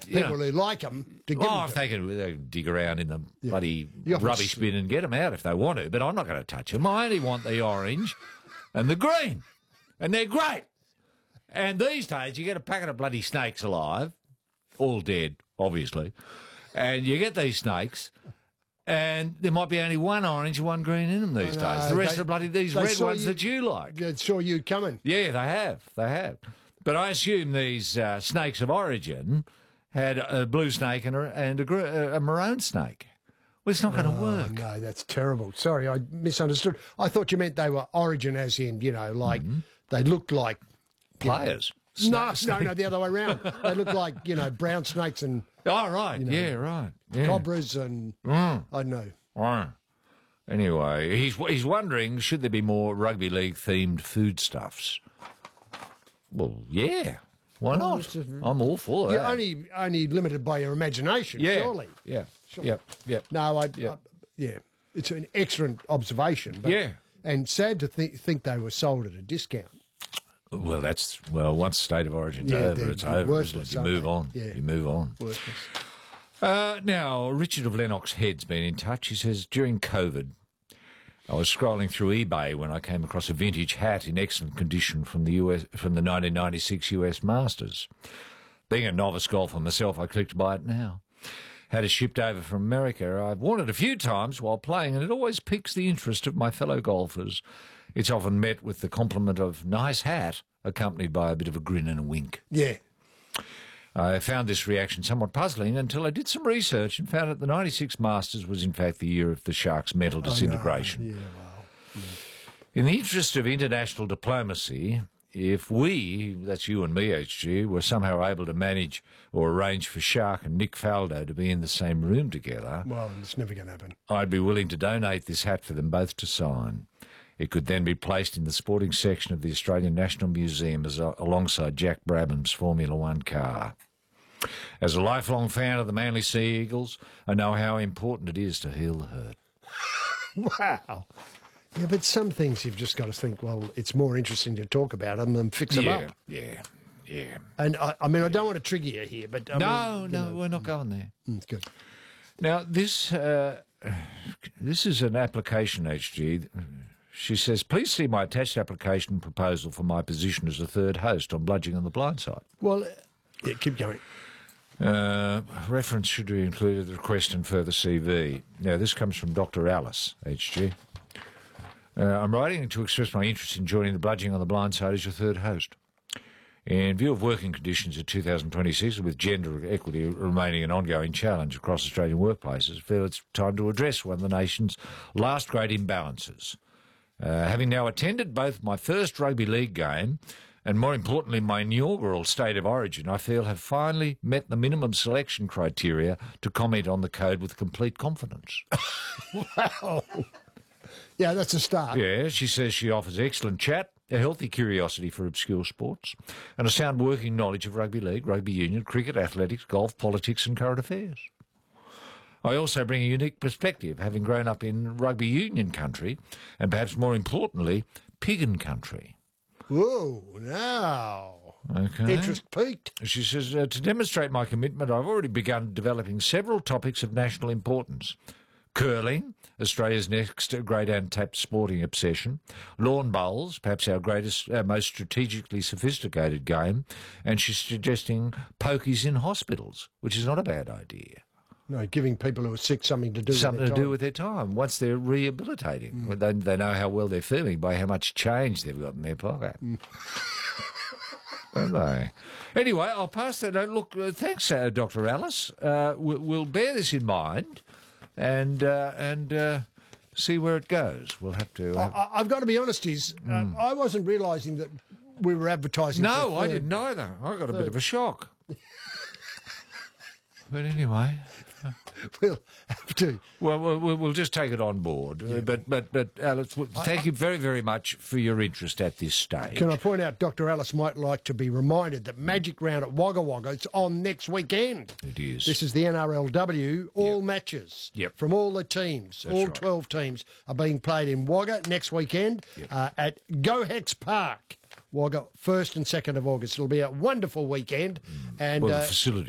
people who like them to give them if they can dig around in the bloody You often rubbish bin and get them out if they want to, but I'm not going to touch them. I only want the orange and the green, and they're great. And these days, you get a packet of bloody snakes alive, all dead, obviously, and you get these snakes, and there might be only one orange and one green in them these days. The rest are bloody these red ones that you like. They saw you coming. Yeah, they have. They have. But I assume these snakes of origin had a blue snake and a maroon snake. Well, it's not going to work. No, that's terrible. Sorry, I misunderstood. I thought you meant they were origin as in, like they looked like... Players. No, the other way around. They look like, brown snakes and... Oh, right. Right. Yeah. Cobras and... I don't know. Right. Anyway, he's wondering, should there be more rugby league-themed foodstuffs? Well, yeah. Why not? I'm all for that. You're only limited by your imagination, surely. Yeah. Sure. Yep. No, it's an excellent observation. But, and sad to think they were sold at a discount. Well, once state of origin's over, it's over. Worthless, you move on. Yeah. You move on. Worthless. Now, Richard of Lennox Head's been in touch. He says, during COVID, I was scrolling through eBay when I came across a vintage hat in excellent condition from the 1996 US Masters. Being a novice golfer myself, I clicked to buy it now. Had it shipped over from America. I've worn it a few times while playing, and it always piques the interest of my fellow golfers. It's often met with the compliment of nice hat, accompanied by a bit of a grin and a wink. Yeah. I found this reaction somewhat puzzling until I did some research and found that the 96 Masters was in fact the year of the Sharks' mental disintegration. Yeah, well. In the interest of international diplomacy, if we, that's you and me, HG, were somehow able to manage or arrange for Shark and Nick Faldo to be in the same room together... Well, it's never going to happen. I'd be willing to donate this hat for them both to sign. It could then be placed in the sporting section of the Australian National Museum alongside Jack Brabham's Formula One car. As a lifelong fan of the Manly Sea Eagles, I know how important it is to heal the hurt. Wow. Yeah, but some things you've just got to think, well, it's more interesting to talk about them than fix them up. Yeah. And, I mean, I don't want to trigger you here, but... No, we're not going there. Good. Now, this is an application, HG... She says, please see my attached application proposal for my position as a third host on Bludgeoning on the Blindside. Well, keep going. Reference should be included, the request and further CV. Now, this comes from Dr. Alice, HG. I'm writing to express my interest in joining the Bludgeoning on the Blindside as your third host. In view of working conditions in 2026, with gender equity remaining an ongoing challenge across Australian workplaces, I feel it's time to address one of the nation's last great imbalances. Having now attended both my first rugby league game and, more importantly, my inaugural State of Origin, I feel have finally met the minimum selection criteria to comment on the code with complete confidence. Wow. Yeah, that's a start. Yeah, she says she offers excellent chat, a healthy curiosity for obscure sports, and a sound working knowledge of rugby league, rugby union, cricket, athletics, golf, politics and current affairs. I also bring a unique perspective, having grown up in rugby union country, and perhaps more importantly, Piggin country. Whoa, now. Okay. Interest peaked. She says, to demonstrate my commitment, I've already begun developing several topics of national importance. Curling, Australia's next great untapped sporting obsession. Lawn bowls, perhaps our most strategically sophisticated game. And she's suggesting pokies in hospitals, which is not a bad idea. No, giving people who are sick something to do with their time once they're rehabilitating. They know how well they're feeling by how much change they've got in their pocket. Don't they? Anyway, I'll pass that on. Look, thanks, Dr. Alice. We'll bear this in mind and see where it goes. We'll have to... I've got to be honest, I wasn't realising that we were advertising... No, I didn't either. I got a bit of a shock. But anyway... We'll have to. Well, we'll just take it on board. Yeah. But Alice, thank you very, very much for your interest at this stage. Can I point out, Dr. Alice might like to be reminded that Magic Round at Wagga Wagga is on next weekend. It is. This is the NRLW. All matches from all the teams, That's all right. 12 teams, are being played in Wagga next weekend at Go Hex Park. Wagga, 1st and 2nd of August. It'll be a wonderful weekend. And the facility